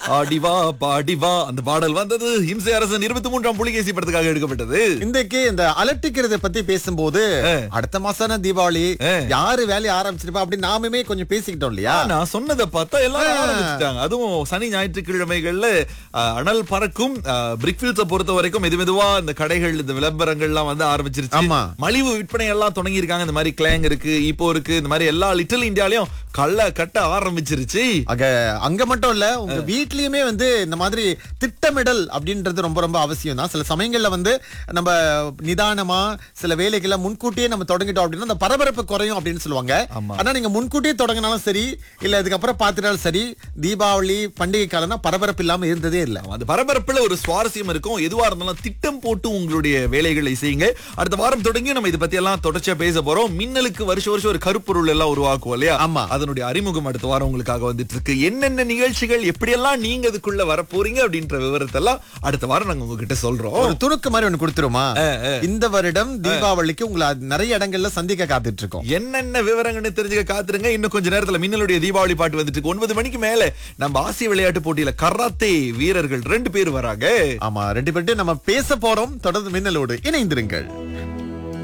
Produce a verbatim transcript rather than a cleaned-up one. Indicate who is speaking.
Speaker 1: ஆடிவா பாடிவா அந்த பாடல் வந்தது இம்சை அரசன் இருபத்தி மூன்றாம் புலிகேசி படத்துக்காக எடுக்கப்பட்டது.
Speaker 2: இன்றைக்கு இந்த அலட்டிக்கிறத பத்தி பேசும்போது அடுத்த மாசம் தீபாவளி யாரு வேலையை ஆரம்பிச்சிருப்பா அப்படின்னு நாமுமே கொஞ்சம் பேசிக்கிட்டோம் இல்லையா?
Speaker 1: நான் சொன்னதை பார்த்தா எல்லாரும் ஆரம்பிச்சுட்டாங்க. அதுவும் சனி ஞாயிற்றுக்கிழமைகள்ல அஹ், அனல் பறக்கும் பிரிக்ஃபீல்ட்ஸ பொறுத்த வரைக்கும் மெது மெதுவா இந்த கடைகள் இந்த விளம்பரங்கள்லாம் வந்து ஆரம்பிச்சிருச்சு.
Speaker 2: ஆமா.
Speaker 1: மலிவு விற்பனை எல்லாம் தொடங்கி இருக்காங்க. இந்த மாதிரி கிளாங் இருக்கு, இப்போ இருக்கு, இந்த மாதிரி எல்லா லிட்டில் இந்தியாலயும் கள்ள கட்ட ஆரம்பிச்சிருச்சு.
Speaker 2: அங்க அங்க மட்டும் இல்ல, உங்க வீட்லயுமே வந்து இந்த மாதிரி திட்டமிடல் அப்படின்றது ரொம்ப ரொம்ப அவசியம் தான். சில சமயங்கள்ல வந்து நம்ம நிதானமா சில வேலைகளை முன்கூட்டியே நம்ம தொடங்கிட்டோம் அப்படின்னா அந்த பரபரப்பு குறையும் அப்படின்னு சொல்லுவாங்க.
Speaker 1: ஆமா.
Speaker 2: ஆனா நீங்க முன்கூட்டியே தொடங்கினாலும் சரி இல்ல இதுக்கப்புறம் பாத்துட்டாலும் சரி, தீபாவளி பண்டிகை காலம்னா பரபரப்பு இல்லாம இருந்ததே இல்ல.
Speaker 1: அந்த பரபரப்புல ஒரு சுவாரஸ்யம் இருக்கும். எதுவா இருந்தாலும் திட்டம் போட்டு உங்களுடைய வேலைகளை செய்யுங்க. அடுத்த வாரம் தொடங்கி நம்ம இதை பத்தி எல்லாம் தொடர்ச்சியா பேச போறோம். மின்னலுக்கு வருஷம் வருஷம் ஒரு கருப்பொருள் எல்லாம் உருவாக்குவோம் இல்லையா?
Speaker 2: ஆமா.
Speaker 1: அதனுடைய அறிமுகம் அடுத்த வாரம் உங்களுக்காக வந்துட்டு இருக்கு. என்னென்ன நிகழ்ச்சிகள் எப்படியெல்லாம் நீங்க அதுக்குள்ள வர போறீங்க அப்படின்ற விவரத்தெல்லாம் அடுத்த வாரம் நாங்க உங்ககிட்ட சொல்றோம்.
Speaker 2: ஒரு துணுக்கு மாதிரி ஒண்ணு கொடுத்துருமா? இந்த வருடம் தீபாவளிக்கு உங்களை நிறைய இடங்கள்ல சந்திக்க காத்துட்டு இருக்கோம்.
Speaker 1: என்னென்ன விவரங்கள்னு தெரிஞ்சுக்க காத்துருங்க. இன்னும் கொஞ்ச நேரத்துல மின்னலுடைய தீபாவளி பாட்டு வந்துட்டு இருக்கு. ஒன்பது மணிக்கு மேல நம்ம ஆசிய விளையாட்டு போட்டியில கராத்தே வீரர்கள் ரெண்டு பேர் வராங்க.
Speaker 2: ஆமா, ரெண்டு பேர்ட்டு நம்ம பேச போறோம். தொடர்ந்து மின்னலோடு இணைந்திருங்கள்.